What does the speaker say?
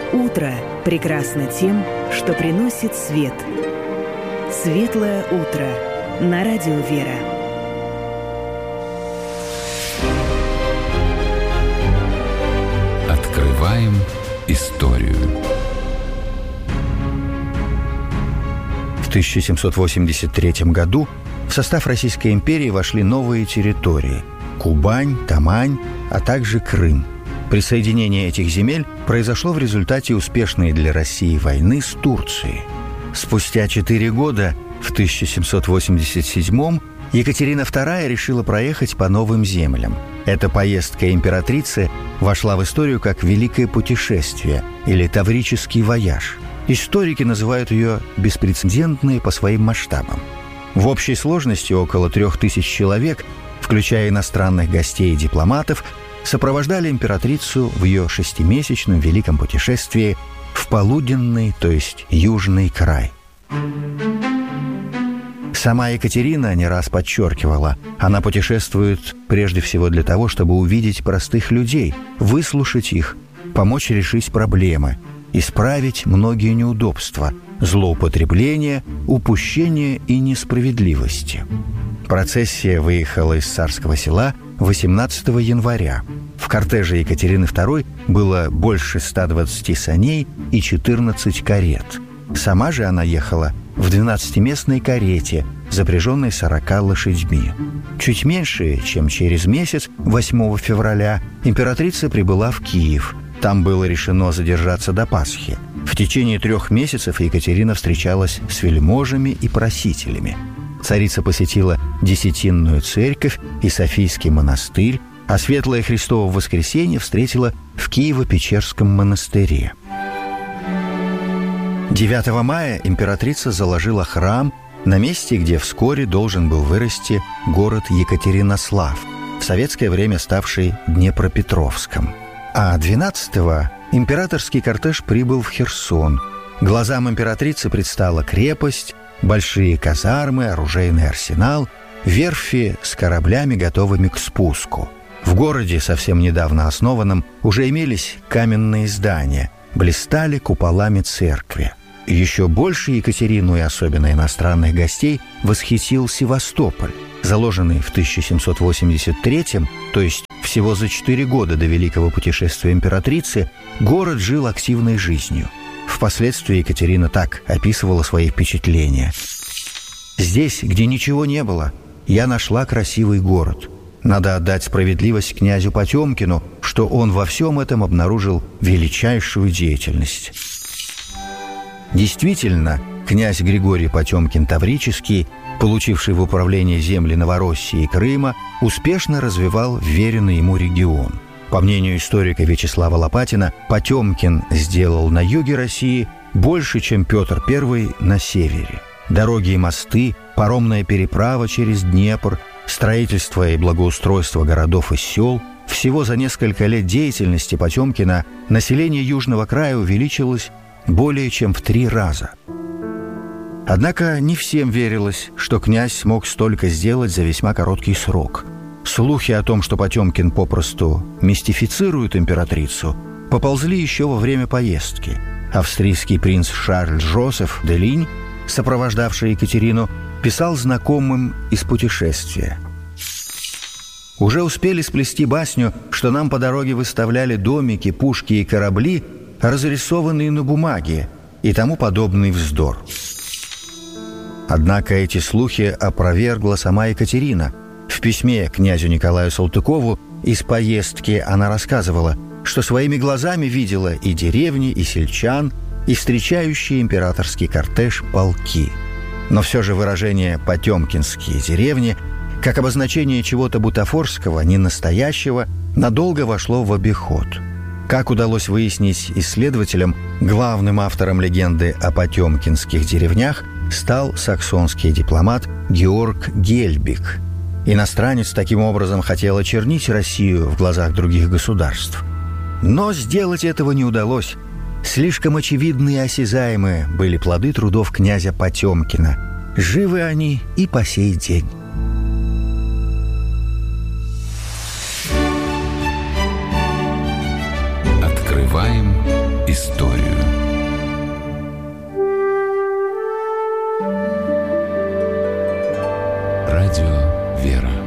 Утро прекрасно тем, что приносит свет. Светлое утро на радио «Вера». Открываем историю. В 1783 году в состав Российской империи вошли новые территории – Кубань, Тамань, а также Крым. Присоединение этих земель произошло в результате успешной для России войны с Турцией. Спустя 4 года, в 1787-м, Екатерина II решила проехать по новым землям. Эта поездка императрицы вошла в историю как «Великое путешествие» или «Таврический вояж». Историки называют ее беспрецедентной по своим масштабам. В общей сложности около 3000 человек, включая иностранных гостей и дипломатов, сопровождали императрицу в ее 6-месячном великом путешествии в полуденный, то есть южный край. Сама Екатерина не раз подчеркивала, она путешествует прежде всего для того, чтобы увидеть простых людей, выслушать их, помочь решить проблемы, исправить многие неудобства, злоупотребления, упущения и несправедливости. Процессия выехала из Царского Села 18 января. В кортеже Екатерины II было больше 120 саней и 14 карет. Сама же она ехала в 12-местной карете, запряженной 40 лошадьми. Чуть меньше, чем через месяц, 8 февраля, императрица прибыла в Киев. Там было решено задержаться до Пасхи. В течение 3 месяцев Екатерина встречалась с вельможами и просителями. Царица посетила Десятинную церковь и Софийский монастырь, а Светлое Христово воскресенье встретила в Киево-Печерском монастыре. 9 мая императрица заложила храм на месте, где вскоре должен был вырасти город Екатеринослав, в советское время ставший Днепропетровском. А 12-го императорский кортеж прибыл в Херсон. Глазам императрицы предстала крепость, большие казармы, оружейный арсенал, верфи с кораблями, готовыми к спуску. В городе, совсем недавно основанном, уже имелись каменные здания, блистали куполами церкви. Еще больше Екатерину и особенно иностранных гостей восхитил Севастополь. Заложенный в 1783-м, то есть всего за 4 года до Великого путешествия императрицы, город жил активной жизнью. Впоследствии Екатерина так описывала свои впечатления. «Здесь, где ничего не было, я нашла красивый город. Надо отдать справедливость князю Потемкину, что он во всем этом обнаружил величайшую деятельность». Действительно, князь Григорий Потемкин Таврический, получивший в управление земли Новороссии и Крыма, успешно развивал вверенный ему регион. По мнению историка Вячеслава Лопатина, Потемкин сделал на юге России больше, чем Петр I на севере. Дороги и мосты, паромная переправа через Днепр, строительство и благоустройство городов и сел – всего за несколько лет деятельности Потемкина население Южного края увеличилось более чем в 3 раза. Однако не всем верилось, что князь смог столько сделать за весьма короткий срок. Слухи о том, что Потемкин попросту мистифицирует императрицу, поползли еще во время поездки. Австрийский принц Шарль Жозеф де Линь, сопровождавший Екатерину, писал знакомым из путешествия: «Уже успели сплести басню, что нам по дороге выставляли домики, пушки и корабли, разрисованные на бумаге, и тому подобный вздор». Однако эти слухи опровергла сама Екатерина. В письме князю Николаю Салтыкову из поездки она рассказывала, что своими глазами видела и деревни, и сельчан, и встречающие императорский кортеж полки. Но все же выражение «потемкинские деревни», как обозначение чего-то бутафорского, ненастоящего, надолго вошло в обиход. Как удалось выяснить исследователям, главным автором легенды о потемкинских деревнях стал саксонский дипломат Георг Гельбиг. Иностранец таким образом хотел очернить Россию в глазах других государств. Но сделать этого не удалось. Слишком очевидны и осязаемые были плоды трудов князя Потемкина. Живы они и по сей день. Открываем историю. Радио «Вера».